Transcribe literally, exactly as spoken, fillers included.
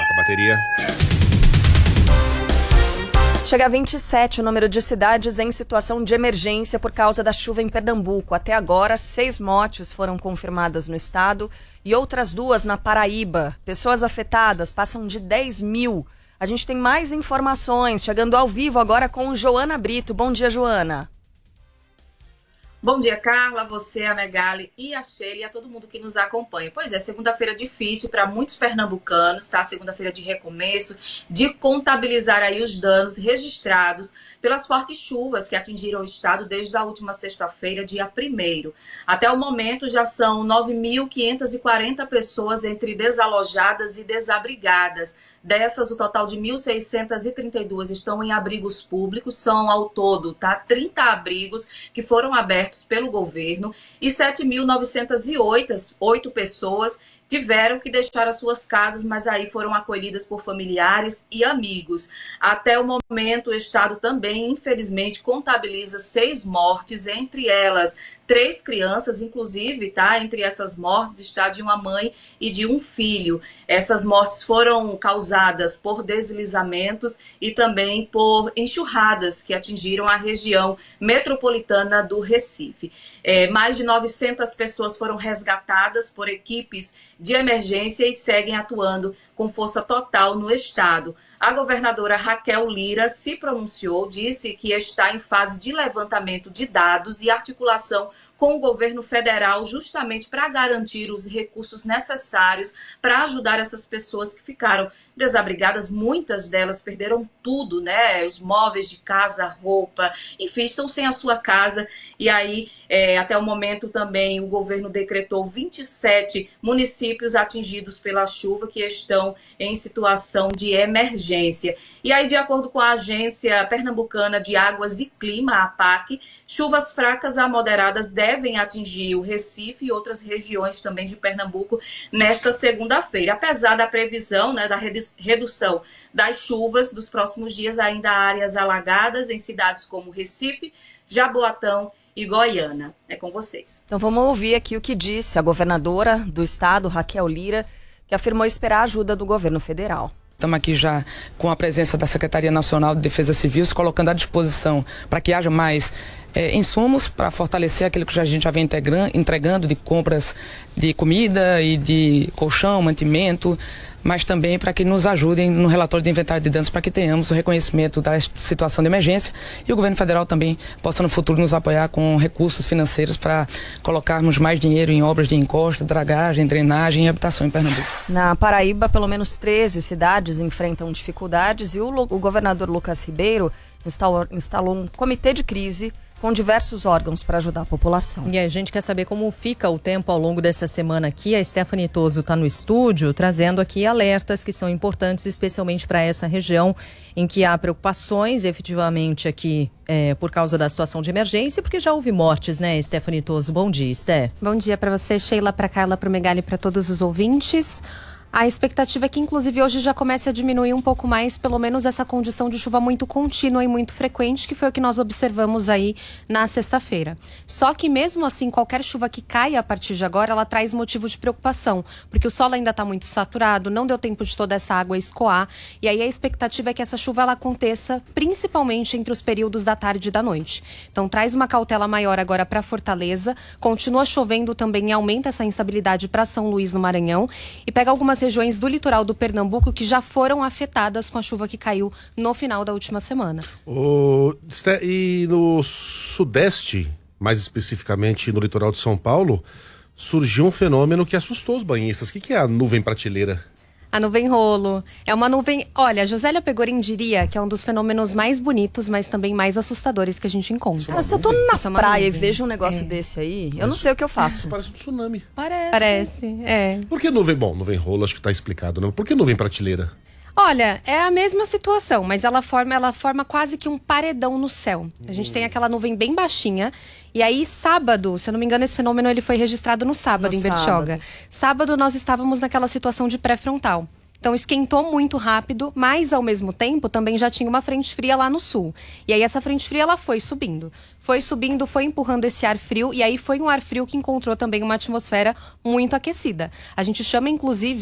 Troca a bateria. Chega a vinte e sete o número de cidades em situação de emergência por causa da chuva em Pernambuco. Até agora, seis mortes foram confirmadas no estado e outras duas na Paraíba. Pessoas afetadas passam de dez mil. A gente tem mais informações, chegando ao vivo agora com Joana Brito. Bom dia, Joana. Bom dia, Carla, você, a Megali e a Sheila e a todo mundo que nos acompanha. Pois é, segunda-feira difícil para muitos pernambucanos, tá? Segunda-feira de recomeço, de contabilizar aí os danos registrados pelas fortes chuvas que atingiram o estado desde a última sexta-feira, dia primeiro. Até o momento já são nove mil quinhentas e quarenta pessoas entre desalojadas e desabrigadas. Dessas, o total de mil seiscentas e trinta e duas estão em abrigos públicos, são ao todo, tá? trinta abrigos que foram abertos pelo governo e sete mil novecentas e oito pessoas tiveram que deixar as suas casas, mas aí foram acolhidas por familiares e amigos. Até o momento, o estado também, infelizmente, contabiliza seis mortes, entre elas três crianças, inclusive, tá? Entre essas mortes está de uma mãe e de um filho. Essas mortes foram causadas por deslizamentos e também por enxurradas que atingiram a região metropolitana do Recife. É, mais de novecentas pessoas foram resgatadas por equipes de emergência e seguem atuando com força total no estado. A governadora Raquel Lira se pronunciou, disse que está em fase de levantamento de dados e articulação com o governo federal justamente para garantir os recursos necessários para ajudar essas pessoas que ficaram desabrigadas. Muitas delas perderam tudo, né? Os móveis de casa, roupa, enfim, estão sem a sua casa. E aí, é, até o momento também, o governo decretou vinte e sete municípios atingidos pela chuva que estão em situação de emergência. E aí, de acordo com a Agência Pernambucana de Águas e Clima, a APAC, chuvas fracas a moderadas devem atingir o Recife e outras regiões também de Pernambuco nesta segunda-feira. Apesar da previsão, né, da redução das chuvas dos próximos dias, ainda há áreas alagadas em cidades como Recife, Jaboatão e Goiânia. É com vocês. Então vamos ouvir aqui o que disse a governadora do estado, Raquel Lira, que afirmou esperar a ajuda do governo federal. Estamos aqui já com a presença da Secretaria Nacional de Defesa Civil, se colocando à disposição para que haja mais é, insumos para fortalecer aquilo que a gente já vem entregando de compras de comida e de colchão, mantimento, mas também para que nos ajudem no relatório de inventário de danos para que tenhamos o reconhecimento da situação de emergência e o governo federal também possa no futuro nos apoiar com recursos financeiros para colocarmos mais dinheiro em obras de encosta, dragagem, drenagem e habitação em Pernambuco. Na Paraíba, pelo menos treze cidades enfrentam dificuldades e o, o governador Lucas Ribeiro instalou, instalou um comitê de crise com diversos órgãos para ajudar a população. E a gente quer saber como fica o tempo ao longo dessa semana aqui. A Stephanie Toso está no estúdio, trazendo aqui alertas que são importantes, especialmente para essa região em que há preocupações, efetivamente, aqui é, por causa da situação de emergência, porque já houve mortes, né, Stephanie Toso? Bom dia, Sté. Bom dia para você, Sheila, para Carla, para o Megali e para todos os ouvintes. A expectativa é que, inclusive, hoje já comece a diminuir um pouco mais, pelo menos essa condição de chuva muito contínua e muito frequente, que foi o que nós observamos aí na sexta-feira. Só que, mesmo assim, qualquer chuva que caia a partir de agora, ela traz motivo de preocupação, porque o solo ainda está muito saturado, não deu tempo de toda essa água escoar, e aí a expectativa é que essa chuva ela aconteça principalmente entre os períodos da tarde e da noite. Então, traz uma cautela maior agora para Fortaleza, continua chovendo também e aumenta essa instabilidade para São Luís, no Maranhão, e pega algumas regiões do litoral do Pernambuco que já foram afetadas com a chuva que caiu no final da última semana. O, e no sudeste, mais especificamente no litoral de São Paulo, surgiu um fenômeno que assustou os banhistas. O que, que é a nuvem prateleira? A nuvem rolo. É uma nuvem... Olha, a Josélia Pegorin diria que é um dos fenômenos mais bonitos, mas também mais assustadores que a gente encontra. Cara, se eu tô na Isso é praia e nuvem. vejo um negócio é. desse aí, eu não sei o que eu faço. Parece um tsunami. Parece. Parece, é. Por que nuvem? Bom, nuvem rolo, acho que tá explicado, né? Por que nuvem prateleira? Olha, é a mesma situação, mas ela forma, ela forma quase que um paredão no céu. A gente tem aquela nuvem bem baixinha. E aí, sábado, se eu não me engano, esse fenômeno ele foi registrado no sábado, no em Bertioga. Sábado. sábado, nós estávamos naquela situação de pré-frontal. Então esquentou muito rápido, mas ao mesmo tempo também já tinha uma frente fria lá no sul. E aí essa frente fria ela foi subindo. Foi subindo, foi empurrando esse ar frio e aí foi um ar frio que encontrou também uma atmosfera muito aquecida. A gente chama inclusive